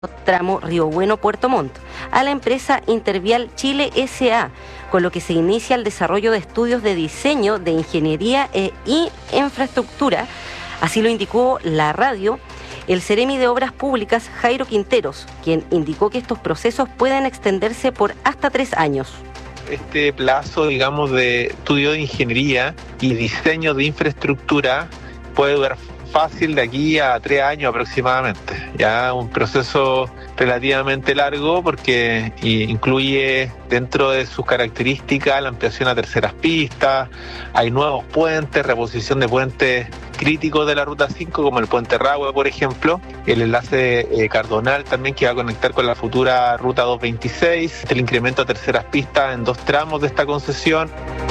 tramo Río Bueno-Puerto Montt a la empresa Intervial Chile S.A., con lo que se inicia el desarrollo de estudios de diseño, de ingeniería y infraestructura. Así lo indicó la radio el Seremi de Obras Públicas, Jairo Quinteros, quien indicó que estos procesos pueden extenderse por hasta 3 años. Este plazo, digamos, de estudio de ingeniería y diseño de infraestructura puede durar fácil de aquí a 3 años aproximadamente. Ya un proceso relativamente largo porque incluye dentro de sus características la ampliación a terceras pistas, hay nuevos puentes, reposición de puentes críticos de la Ruta 5 como el puente Rahue, por ejemplo, el enlace Cardonal también que va a conectar con la futura Ruta 226, el incremento a terceras pistas en 2 tramos de esta concesión.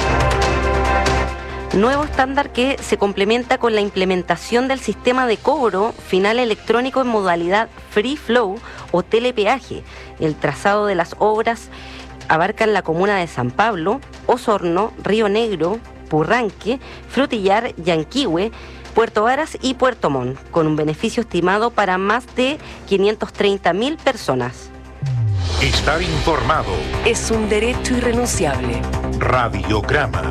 Nuevo estándar que se complementa con la implementación del sistema de cobro final electrónico en modalidad Free Flow o telepeaje. El trazado de las obras abarcan la comuna de San Pablo, Osorno, Río Negro, Purranque, Frutillar, Yanquihue, Puerto Varas y Puerto Montt, con un beneficio estimado para más de 530.000 personas. Estar informado es un derecho irrenunciable. Radiograma.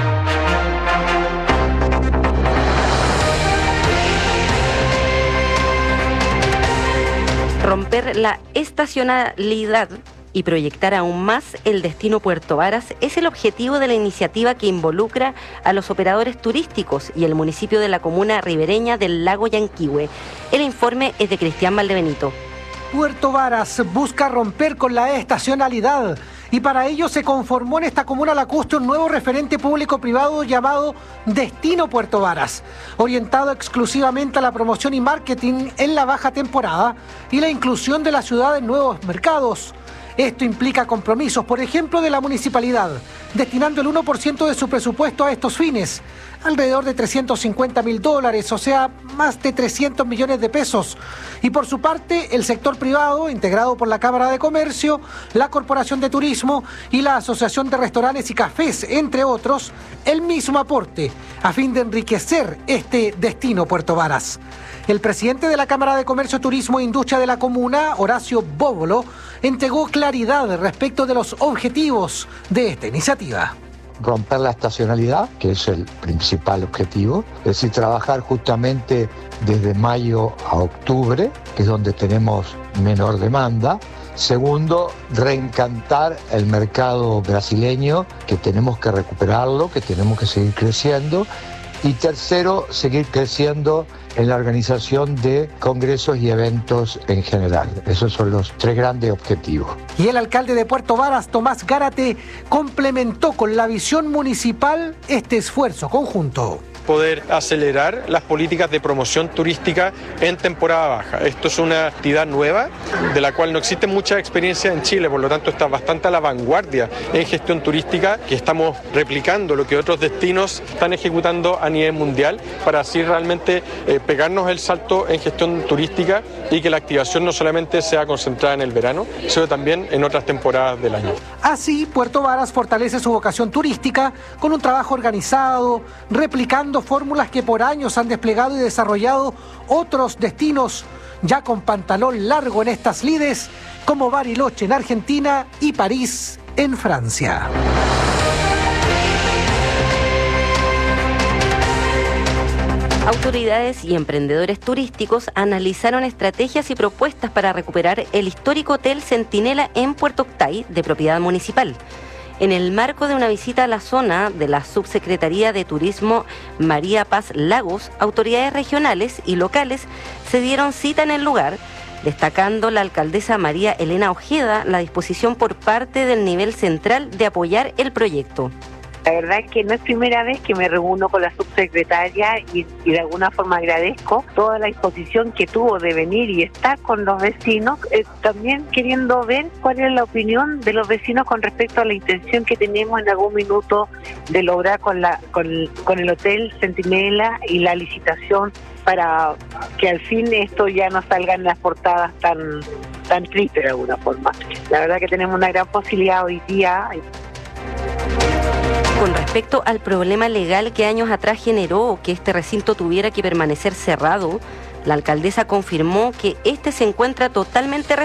Romper la estacionalidad y proyectar aún más el destino Puerto Varas es el objetivo de la iniciativa que involucra a los operadores turísticos y el municipio de la comuna ribereña del lago Yanquihue. El informe es de Cristian Valdebenito. Puerto Varas busca romper con la estacionalidad y para ello se conformó en esta comuna lacustre un nuevo referente público-privado llamado Destino Puerto Varas, orientado exclusivamente a la promoción y marketing en la baja temporada y la inclusión de la ciudad en nuevos mercados. Esto implica compromisos, por ejemplo, de la municipalidad, destinando el 1% de su presupuesto a estos fines, alrededor de $350.000, o sea, más de 300 millones de pesos. Y por su parte, el sector privado, integrado por la Cámara de Comercio, la Corporación de Turismo y la Asociación de Restaurantes y Cafés, entre otros, el mismo aporte, a fin de enriquecer este destino Puerto Varas. El presidente de la Cámara de Comercio, Turismo e Industria de la comuna, Horacio Bóvolo, entregó claridad respecto de los objetivos de esta iniciativa. Romper la estacionalidad, que es el principal objetivo, es decir, trabajar justamente desde mayo a octubre, que es donde tenemos menor demanda. Segundo, reencantar el mercado brasileño, que tenemos que recuperarlo, que tenemos que seguir creciendo. Y tercero, seguir creciendo en la organización de congresos y eventos en general. Esos son los 3 grandes objetivos. Y el alcalde de Puerto Varas, Tomás Gárate, complementó con la visión municipal este esfuerzo conjunto. Poder acelerar las políticas de promoción turística en temporada baja. Esto es una actividad nueva de la cual no existe mucha experiencia en Chile, por lo tanto está bastante a la vanguardia en gestión turística, que estamos replicando lo que otros destinos están ejecutando a nivel mundial para así realmente pegarnos el salto en gestión turística y que la activación no solamente sea concentrada en el verano, sino también en otras temporadas del año. Así, Puerto Varas fortalece su vocación turística con un trabajo organizado, replicando fórmulas que por años han desplegado y desarrollado otros destinos ya con pantalón largo en estas lides, como Bariloche en Argentina y París en Francia. Autoridades y emprendedores turísticos analizaron estrategias y propuestas para recuperar el histórico Hotel Centinela en Puerto Octay, de propiedad municipal. En el marco de una visita a la zona de la Subsecretaría de Turismo María Paz Lagos, autoridades regionales y locales se dieron cita en el lugar, destacando la alcaldesa María Elena Ojeda la disposición por parte del nivel central de apoyar el proyecto. La verdad es que no es primera vez que me reúno con la subsecretaria y de alguna forma agradezco toda la disposición que tuvo de venir y estar con los vecinos, también queriendo ver cuál es la opinión de los vecinos con respecto a la intención que tenemos en algún minuto de lograr con el Hotel Centinela y la licitación para que al fin esto ya no salga en las portadas tan tristes de alguna forma. La verdad que tenemos una gran posibilidad hoy día. Con respecto al problema legal que años atrás generó que este recinto tuviera que permanecer cerrado, La alcaldesa confirmó que este se encuentra totalmente